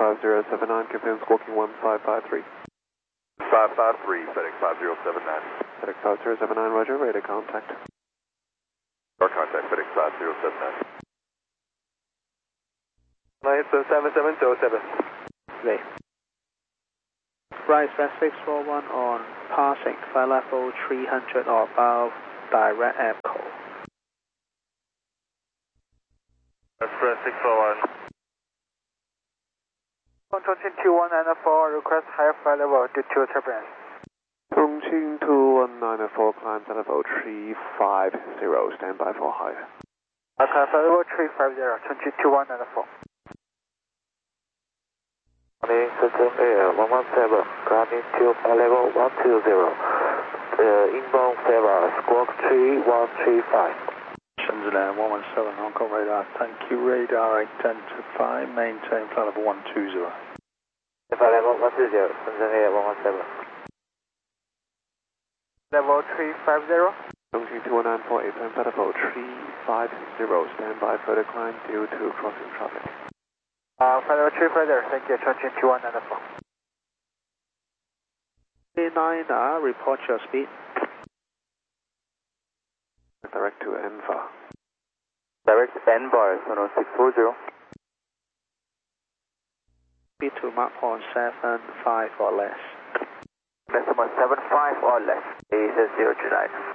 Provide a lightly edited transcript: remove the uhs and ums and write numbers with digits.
5079, confirm squawking 1553. 553, FedEx 5079. FedEx 5079, roger, radar contact. Our contact, FedEx 5079. Nice, 7707. Today. Rise West 641 on passing, flight level 300 or above, direct air call. Express 641. Chongqing 2194, request higher flight level due to turbulence. Chongqing 2194, climb to level 350, stand by for higher. Okay, flight level 350, Chongqing 2194. Morning, System Air 117, climbing to flight level 120. Inbound favor, squawk 3135. Shenzhen 117, Hong Kong radar, thank you, radar 810 to 5, maintain flight level 120. Flight level 120, Shenzhen Air 117. Level 350. Chongqing 2194, climb to level 350, stand by further climb due to crossing traffic. Flight level 350, thank you, Chongqing 2194. 39, report your speed. Direct to Enva. Direct N-bar, 640. Speed to Mach 0.75 or less. Decimal 75 or less. Is 029.